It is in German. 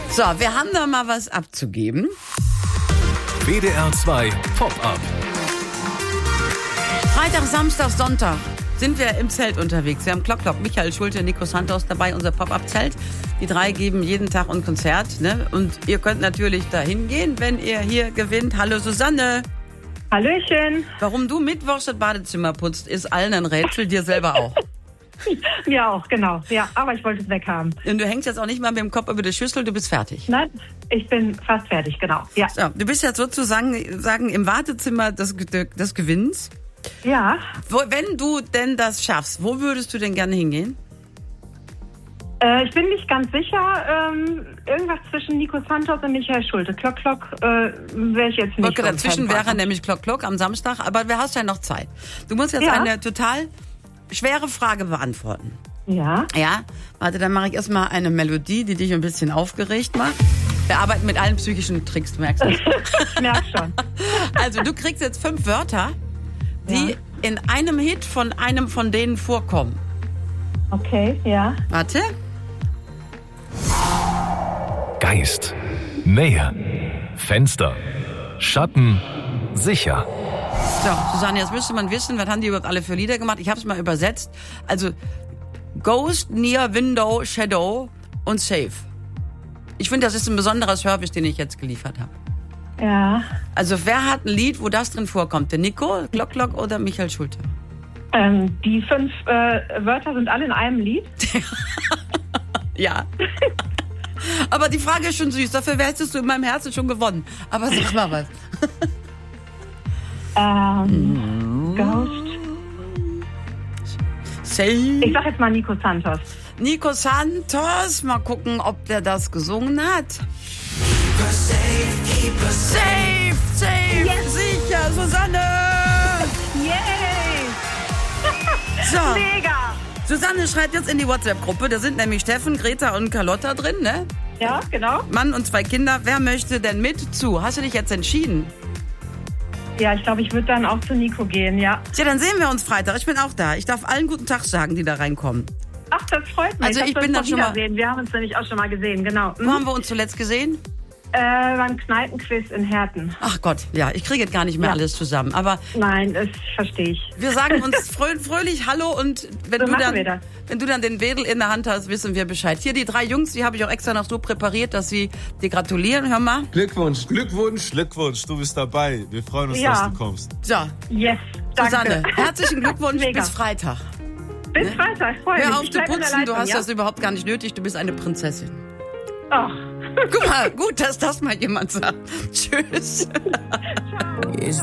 So, wir haben da mal was abzugeben. WDR 2 Pop-Up. Freitag, Samstag, Sonntag sind wir im Zelt unterwegs. Wir haben Klock, Michael Schulte, Nico Santos dabei, unser Pop-Up-Zelt. Die drei geben jeden Tag ein Konzert, ne? Und ihr könnt natürlich dahin gehen, wenn ihr hier gewinnt. Hallo Susanne. Hallöchen. Warum du mittwochs das Badezimmer putzt, ist allen ein Rätsel, dir selber auch. Ja, auch, genau. Ja, aber ich wollte es weghaben. Und du hängst jetzt auch nicht mal mit dem Kopf über die Schüssel, du bist fertig. Nein, ich bin fast fertig, genau. Ja. So, du bist jetzt sozusagen im Wartezimmer des Gewinns. Ja. Wenn du denn das schaffst, wo würdest du denn gerne hingehen? Ich bin nicht ganz sicher. Irgendwas zwischen Nico Santos und Michael Schulte. Klock, wäre ich jetzt nicht. Okay, dazwischen wäre nämlich Klock am Samstag, aber du hast ja noch Zeit. Du musst jetzt eine total schwere Frage beantworten. Ja. Ja, warte, dann mache ich erstmal eine Melodie, die dich ein bisschen aufgeregt macht. Wir arbeiten mit allen psychischen Tricks, du merkst du? Ich merk schon. Also du kriegst jetzt 5 Wörter, die in einem Hit von einem von denen vorkommen. Okay, ja. Warte. Geist, Nähe, Fenster, Schatten, sicher. So, Susanne, jetzt müsste man wissen, was haben die überhaupt alle für Lieder gemacht? Ich habe es mal übersetzt. Also Ghost, Near, Window, Shadow und Safe. Ich finde, das ist ein besonderer Service, den ich jetzt geliefert habe. Ja. Also wer hat ein Lied, wo das drin vorkommt? Der Nico, Klock oder Michael Schulte? Die 5 Wörter sind alle in einem Lied? Ja. Aber die Frage ist schon süß, dafür hättest du in meinem Herzen schon gewonnen. Aber sag mal was. Ghost. Safe. Ich sag jetzt mal Nico Santos. Nico Santos, mal gucken, ob der das gesungen hat. Safe, Yes. sicher, Susanne. Yay! So, Mega! Susanne schreibt jetzt in die WhatsApp-Gruppe, da sind nämlich Steffen, Greta und Carlotta drin, ne? Ja, genau. Mann und 2 Kinder, wer möchte denn mit zu? Hast du dich jetzt entschieden? Ja, ich glaube, ich würde dann auch zu Nico gehen, ja. Tja, dann sehen wir uns Freitag, ich bin auch da. Ich darf allen guten Tag sagen, die da reinkommen. Ach, das freut mich. Also ich bin dann schon mal... Wir haben uns nämlich auch schon mal gesehen, genau. Wo haben wir uns zuletzt gesehen? Beim Kneipenquiz in Herten. Ach Gott, ja, ich kriege jetzt gar nicht mehr alles zusammen. Aber nein, das verstehe ich. wir sagen uns fröhlich Hallo und wenn, So du machen wir das. wenn du dann den Wedel in der Hand hast, wissen wir Bescheid. Hier die 3 Jungs, die habe ich auch extra noch so präpariert, dass sie dir gratulieren. Hör mal. Glückwunsch, du bist dabei. Wir freuen uns, dass du kommst. So, Yes, danke. Susanne, herzlichen Glückwunsch Mega. bis Freitag. Bis Freitag, freue mich. Hör auf Ich zu bleib in der putzen, du Leitung, hast das überhaupt gar nicht nötig, du bist eine Prinzessin. Ach. Guck mal, gut, dass das mal jemand sagt. Tschüss.